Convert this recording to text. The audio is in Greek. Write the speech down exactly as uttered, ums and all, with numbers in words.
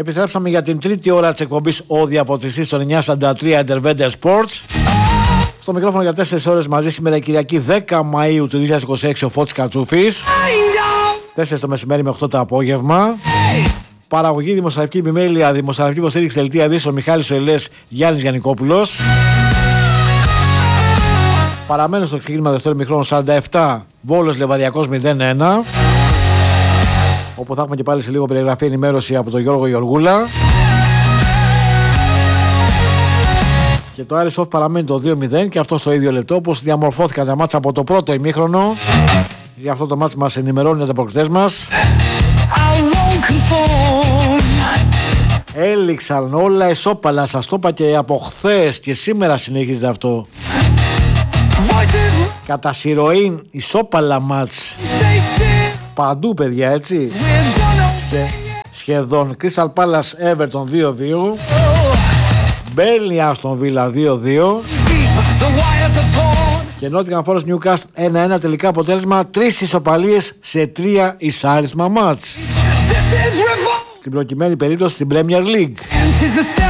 Επιστρέψαμε για την τρίτη ώρα της εκπομπής Ο Διαφωτιστής των εννιά σαράντα τρία Intervender Sports. Στο μικρόφωνο για τέσσερις ώρες μαζί σήμερα η Κυριακή δέκα Μαΐου του δύο χιλιάδες είκοσι έξι ο Φώτης Κατσούφης. τέσσερις το μεσημέρι με οκτώ το απόγευμα. Παραγωγή δημοσιογραφική επιμέλεια, δημοσιογραφική υποστήριξη δελτία ειδήσεων Μιχάλης Οελές, Γιάννης Γιαννικόπουλος. Παραμένω στο ξεκίνημα δεύτερο μικρόνο σαράντα επτά Βόλος Λεβαδιακός μηδέν ένα. Όπου θα έχουμε και πάλι σε λίγο περιγραφή ενημέρωση από τον Γιώργο Γεωργούλα. Και το Άρης Όφ παραμένει το δύο μηδέν και αυτό στο ίδιο λεπτό όπως διαμορφώθηκαν τα μάτσα από το πρώτο ημίχρονο. Για αυτό το μάτς μας ενημερώνουν οι ανταποκριτές μας. Έληξαν όλα ισόπαλα, σας το είπα και από χθες και σήμερα συνεχίζεται αυτό. Κατά συρροήν ισόπαλα μάτς παντού παιδιά, έτσι. Σχε, σχεδόν Crystal Palace Everton δύο δύο, Burnley Aston Villa δύο δύο και Nottingham Forest Newcastle ένα ένα. Τελικά αποτέλεσμα τρεις ισοπαλίες σε τρία εισάρισμα μάτς. Στην προκειμένη περίπτωση στην Premier League.